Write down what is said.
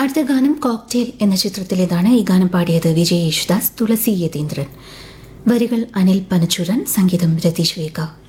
അടുത്ത ഗാനം കോക്ടെയിൽ എന്ന ചിത്രത്തിലേതാണ്. ഈ ഗാനം പാടിയത് വിജയ് യേശുദാസ്, തുളസി യതീന്ദ്രൻ. വരികൾ അനിൽ പനച്ചൂരൻ, സംഗീതം രതീഷ് വേഗ.